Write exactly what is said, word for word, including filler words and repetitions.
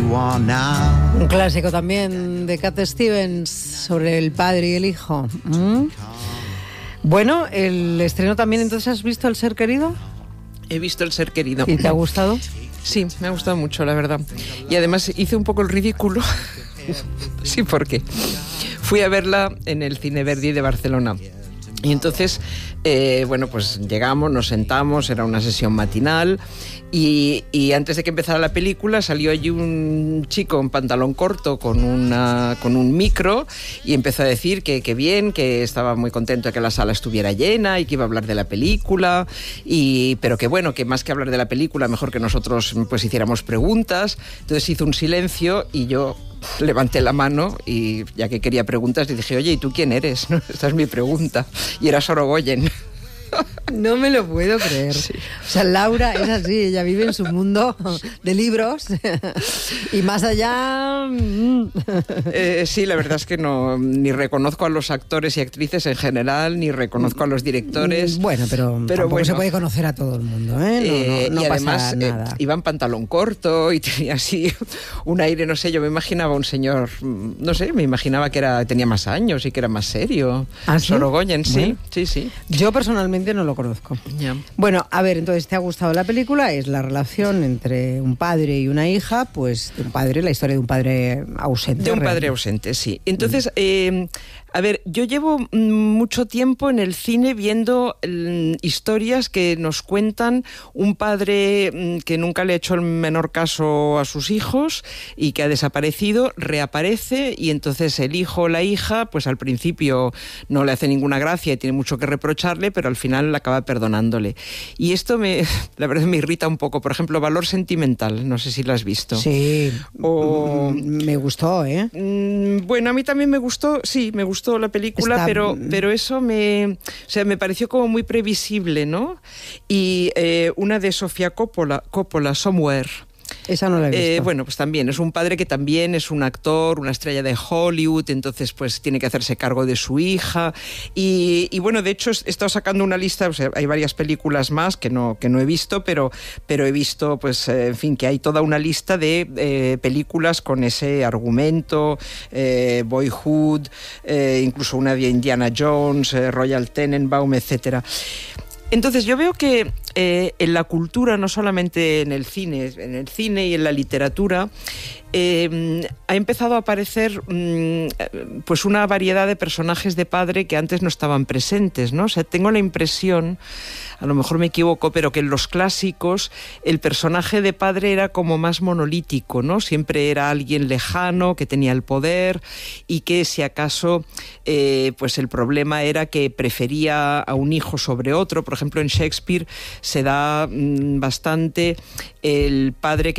you are now. Un clásico también de Cat Stevens sobre el padre y el hijo. ¿Mm? Bueno, el estreno también, entonces, ¿has visto El ser querido? He visto El ser querido. ¿Y te ha gustado? Sí, me ha gustado mucho, la verdad. Y además hice un poco el ridículo. Sí, porque fui a verla en el Cine Verdi de Barcelona. Y entonces, eh, bueno, pues llegamos, nos sentamos, era una sesión matinal y, y antes de que empezara la película salió allí un chico en pantalón corto con, una, con un micro y empezó a decir que, que bien, que estaba muy contento de que la sala estuviera llena y que iba a hablar de la película, y, pero que bueno, que más que hablar de la película, mejor que nosotros pues hiciéramos preguntas. Entonces hizo un silencio y yo levanté la mano y ya que quería preguntas le dije, oye, ¿y tú quién eres? ¿No? Esta es mi pregunta. Y era Sorogoyen. No me lo puedo creer. Sí. O sea, Laura es así, ella vive en su mundo de libros y más allá... Eh, sí, la verdad es que no, ni reconozco a los actores y actrices en general, ni reconozco a los directores. Bueno, pero, pero tampoco bueno, se puede conocer a todo el mundo, ¿eh? No, eh, no, no y pasa además nada. Eh, iba en pantalón corto y tenía así un aire, no sé, yo me imaginaba un señor, no sé, me imaginaba que era tenía más años y que era más serio. ¿Ah, sí? Sorogoyen, sí, Bueno. sí, sí. Yo personalmente no lo conozco. Ya. Bueno, a ver, entonces, ¿te ha gustado la película? Es la relación entre un padre y una hija, pues de un padre, la historia de un padre ausente. De un realmente. padre ausente, sí. Entonces, eh, a ver, yo llevo mucho tiempo en el cine viendo mm, historias que nos cuentan un padre mm, que nunca le ha hecho el menor caso a sus hijos y que ha desaparecido, reaparece y entonces el hijo o la hija, pues al principio no le hace ninguna gracia y tiene mucho que reprocharle, pero al final acaba perdonándole. Y esto me, la verdad me irrita un poco. Por ejemplo, Valor sentimental, no sé si lo has visto. Sí, O... me gustó, ¿eh? Mm, bueno, a mí también me gustó, sí, me gustó la película, Está... pero, pero eso me, o sea, me pareció como muy previsible, ¿no? Y eh, una de Sofía Coppola, Coppola, Somewhere. Esa no la he visto. Eh, bueno, pues también es un padre que también es un actor, una estrella de Hollywood, entonces pues tiene que hacerse cargo de su hija y, y bueno, de hecho he estado sacando una lista, o sea, hay varias películas más que no, que no he visto, pero, pero he visto, pues, eh, en fin, que hay toda una lista de eh, películas con ese argumento, eh, Boyhood, eh, incluso una de Indiana Jones, eh, Royal Tenenbaum, etcétera. Entonces yo veo que eh, en la cultura, no solamente en el cine, en el cine y en la literatura, eh, ha empezado a aparecer mm, pues una variedad de personajes de padre que antes no estaban presentes, ¿no? O sea, tengo la impresión, a lo mejor me equivoco, pero que en los clásicos el personaje de padre era como más monolítico, ¿no? Siempre era alguien lejano que tenía el poder y que si acaso eh, pues el problema era que prefería a un hijo sobre otro. Por ejemplo, en Shakespeare se da mmm, bastante el padre que